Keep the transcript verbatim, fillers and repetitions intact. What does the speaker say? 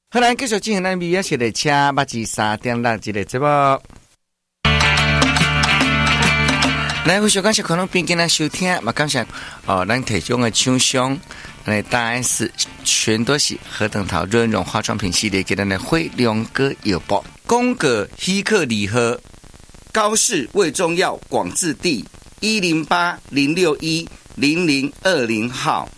好，咱继续进行咱美食的车八至三点六一个节目。来，非常感谢可能边跟咱收听，嘛感谢哦，咱提供的厂商，来大 S 全都是何等桃润润化妆品系列给咱的辉亮哥药包，宫格希克礼盒，高氏胃中药广治地一零八零六一零零二零号。